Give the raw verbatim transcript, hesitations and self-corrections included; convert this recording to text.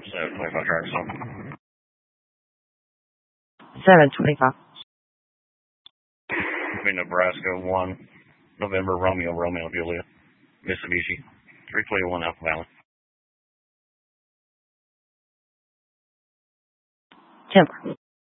seven twenty-five track, so. seven twenty-five. Nebraska one, November, Romeo, Romeo, Juliet, Mitsubishi, three twenty-one Alpha Valley. Timber.